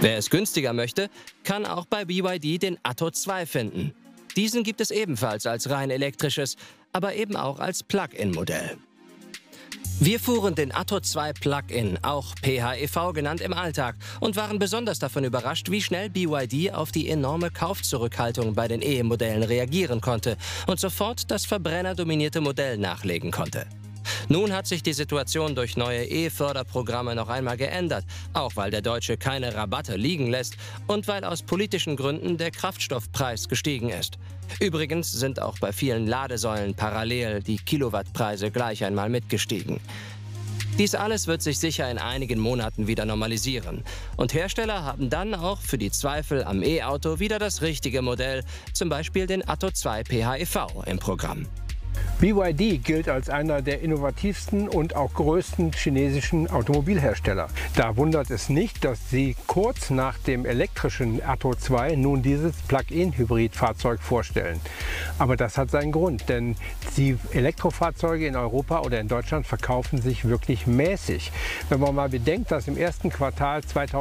Wer es günstiger möchte, kann auch bei BYD den Atto 2 finden. Diesen gibt es ebenfalls als rein elektrisches, aber eben auch als Plug-in-Modell. Wir fuhren den Atto 2 Plug-in, auch PHEV genannt, im Alltag und waren besonders davon überrascht, wie schnell BYD auf die enorme Kaufzurückhaltung bei den E-Modellen reagieren konnte und sofort das verbrennerdominierte Modell nachlegen konnte. Nun hat sich die Situation durch neue E-Förderprogramme noch einmal geändert, auch weil der Deutsche keine Rabatte liegen lässt und weil aus politischen Gründen der Kraftstoffpreis gestiegen ist. Übrigens sind auch bei vielen Ladesäulen parallel die Kilowattpreise gleich einmal mitgestiegen. Dies alles wird sich sicher in einigen Monaten wieder normalisieren. Und Hersteller haben dann auch für die Zweifel am E-Auto wieder das richtige Modell, zum Beispiel den Atto 2 PHEV im Programm. BYD gilt als einer der innovativsten und auch größten chinesischen Automobilhersteller. Da wundert es nicht, dass sie kurz nach dem elektrischen Atto 2 nun dieses Plug-in-Hybrid-Fahrzeug vorstellen. Aber das hat seinen Grund, denn die Elektrofahrzeuge in Europa oder in Deutschland verkaufen sich wirklich mäßig. Wenn man mal bedenkt, dass im ersten Quartal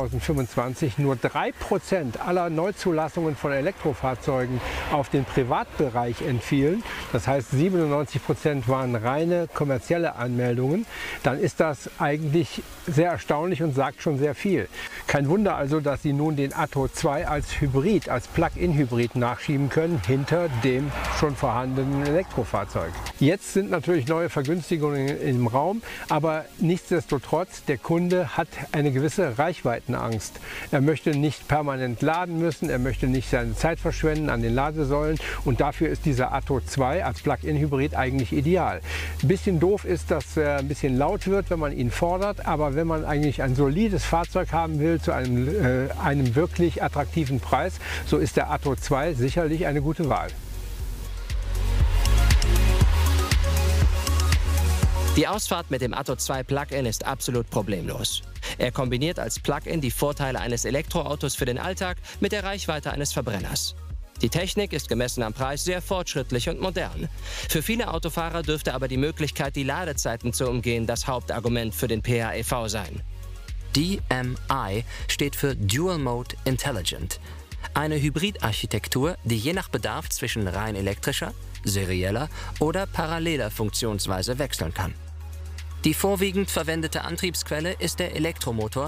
2025 nur 3% aller Neuzulassungen von Elektrofahrzeugen auf den Privatbereich entfielen, das heißt 97% waren reine kommerzielle Anmeldungen, dann ist das eigentlich sehr erstaunlich und sagt schon sehr viel. Kein Wunder also, dass sie nun den Atto 2 als Hybrid, als Plug-in-Hybrid nachschieben können, hinter dem schon vorhandenen Elektrofahrzeug. Jetzt sind natürlich neue Vergünstigungen im Raum, aber nichtsdestotrotz, der Kunde hat eine gewisse Reichweitenangst. Er möchte nicht permanent laden müssen, er möchte nicht seine Zeit verschwenden an den Ladesäulen und dafür ist dieser Atto 2 als Plug-in-Hybrid eigentlich ideal. Ein bisschen doof ist, dass er ein bisschen laut wird, wenn man ihn fordert, aber wenn man eigentlich ein solides Fahrzeug haben will zu einem wirklich attraktiven Preis, so ist der Atto 2 sicherlich eine gute Wahl. Die Ausfahrt mit dem Atto 2 Plug-in ist absolut problemlos. Er kombiniert als Plug-in die Vorteile eines Elektroautos für den Alltag mit der Reichweite eines Verbrenners. Die Technik ist gemessen am Preis sehr fortschrittlich und modern. Für viele Autofahrer dürfte aber die Möglichkeit, die Ladezeiten zu umgehen, das Hauptargument für den PHEV sein. DMI steht für Dual Mode Intelligent. Eine Hybridarchitektur, die je nach Bedarf zwischen rein elektrischer, serieller oder paralleler Funktionsweise wechseln kann. Die vorwiegend verwendete Antriebsquelle ist der Elektromotor